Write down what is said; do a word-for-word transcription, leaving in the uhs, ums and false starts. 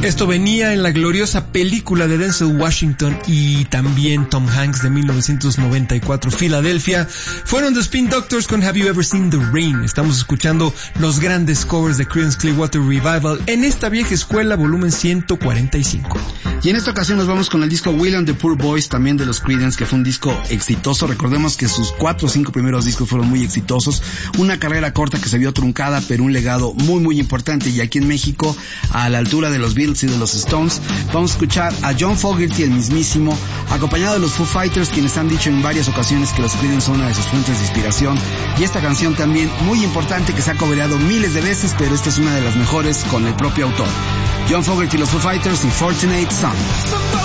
Esto venía en la gloriosa película de Denzel Washington y también Tom Hanks de mil novecientos noventa y cuatro, Filadelfia. Fueron The Spin Doctors con Have You Ever Seen the Rain. Estamos escuchando los grandes covers de Creedence Clearwater Revival en esta vieja escuela, volumen ciento cuarenta y cinco. Y en esta ocasión nos vamos con el disco Will and the Poor Boys, también de los Creedence, que fue un disco exitoso. Recordemos que sus cuatro o cinco primeros discos fueron muy exitosos. Una carrera corta que se vio truncada, pero un legado muy muy importante. Y aquí en México, a la altura de los Beatles y de los Stones, vamos a escuchar a John Fogerty, el mismísimo, acompañado de los Foo Fighters, quienes han dicho en varias ocasiones que los Creedence son una de sus fuentes de inspiración. Y esta canción también muy importante, que se ha cobereado miles de veces, pero esta es una de las mejores con el propio autor. John Fogerty y los Foo Fighters y Fortunate Son.